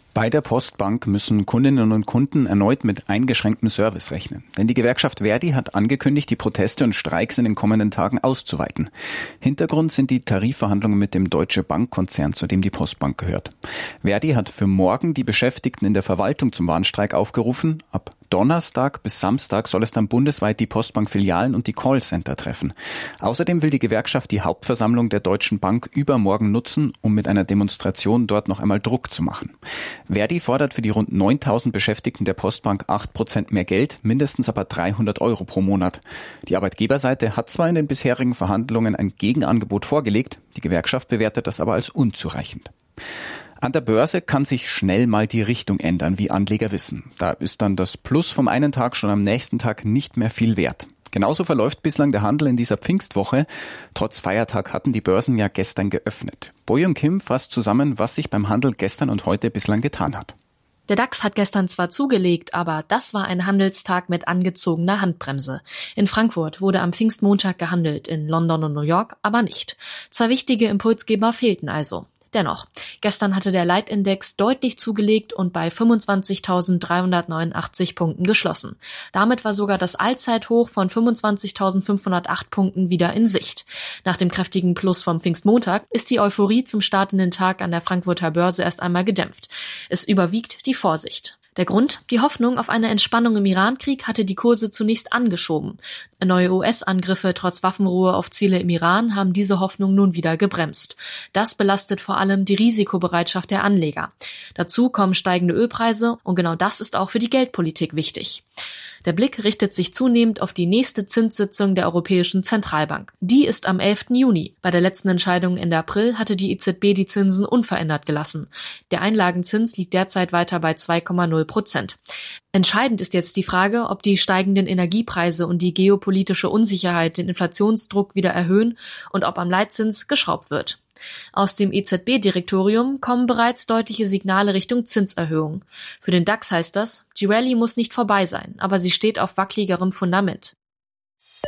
Bei der Postbank müssen Kundinnen und Kunden erneut mit eingeschränktem Service rechnen. Denn die Gewerkschaft ver.di hat angekündigt, die Proteste und Streiks in den kommenden Tagen auszuweiten. Hintergrund sind die Tarifverhandlungen mit dem Deutsche Bank-Konzern, zu dem die Postbank gehört. ver.di hat für morgen die Beschäftigten in der Verwaltung zum Warnstreik aufgerufen. Ab Donnerstag bis Samstag soll es dann bundesweit die Postbank-Filialen und die Callcenter treffen. Außerdem will die Gewerkschaft die Hauptversammlung der Deutschen Bank übermorgen nutzen, um mit einer Demonstration dort noch einmal Druck zu machen. ver.di fordert für die rund 9.000 Beschäftigten der Postbank 8% mehr Geld, mindestens aber 300 € pro Monat. Die Arbeitgeberseite hat zwar in den bisherigen Verhandlungen ein Gegenangebot vorgelegt, die Gewerkschaft bewertet das aber als unzureichend. An der Börse kann sich schnell mal die Richtung ändern, wie Anleger wissen. Da ist dann das Plus vom einen Tag schon am nächsten Tag nicht mehr viel wert. Genauso verläuft bislang der Handel in dieser Pfingstwoche. Trotz Feiertag hatten die Börsen ja gestern geöffnet. Boyoung Kim fasst zusammen, was sich beim Handel gestern und heute bislang getan hat. Der DAX hat gestern zwar zugelegt, aber das war ein Handelstag mit angezogener Handbremse. In Frankfurt wurde am Pfingstmontag gehandelt, in London und New York aber nicht. Zwei wichtige Impulsgeber fehlten also. Dennoch, gestern hatte der Leitindex deutlich zugelegt und bei 25.389 Punkten geschlossen. Damit war sogar das Allzeithoch von 25.508 Punkten wieder in Sicht. Nach dem kräftigen Plus vom Pfingstmontag ist die Euphorie zum startenden Tag an der Frankfurter Börse erst einmal gedämpft. Es überwiegt die Vorsicht. Der Grund? Die Hoffnung auf eine Entspannung im Irankrieg hatte die Kurse zunächst angeschoben. Neue US-Angriffe trotz Waffenruhe auf Ziele im Iran haben diese Hoffnung nun wieder gebremst. Das belastet vor allem die Risikobereitschaft der Anleger. Dazu kommen steigende Ölpreise und genau das ist auch für die Geldpolitik wichtig. Der Blick richtet sich zunehmend auf die nächste Zinssitzung der Europäischen Zentralbank. Die ist am 11. Juni. Bei der letzten Entscheidung Ende April hatte die EZB die Zinsen unverändert gelassen. Der Einlagenzins liegt derzeit weiter bei 2,0%. Entscheidend ist jetzt die Frage, ob die steigenden Energiepreise und die geopolitische Unsicherheit den Inflationsdruck wieder erhöhen und ob am Leitzins geschraubt wird. Aus dem EZB-Direktorium kommen bereits deutliche Signale Richtung Zinserhöhung. Für den DAX heißt das, die Rallye muss nicht vorbei sein, aber sie steht auf wackeligerem Fundament.